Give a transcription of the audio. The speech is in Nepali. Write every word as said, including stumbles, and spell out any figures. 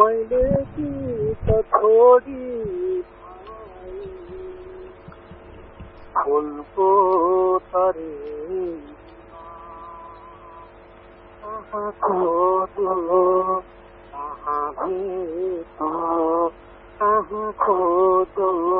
मैले कि त छोडी फुलको तरे कहाँ खोजो कहाँ भेटो कहाँ खोजो